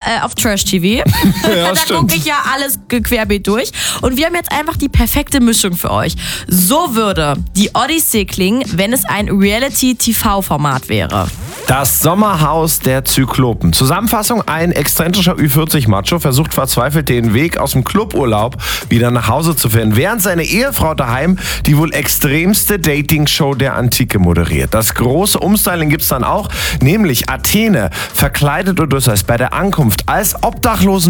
auf Trash-TV. Ja, Da gucke ich ja alles querbeet durch. Und wir haben jetzt einfach die perfekte Mischung für euch. So würde die Odyssee klingen, wenn es ein Reality-TV-Format wäre. Das Sommerhaus der Zyklopen. Zusammenfassung: Ein exzentrischer Ü40-Macho versucht verzweifelt den Weg aus dem Cluburlaub wieder nach Hause zu finden, während seine Ehefrau daheim die wohl extremste Dating-Show der Antike moderiert. Das große Umstyling gibt's dann auch, nämlich Athene verkleidet Odysseus bei der Ankunft als Obdachlosen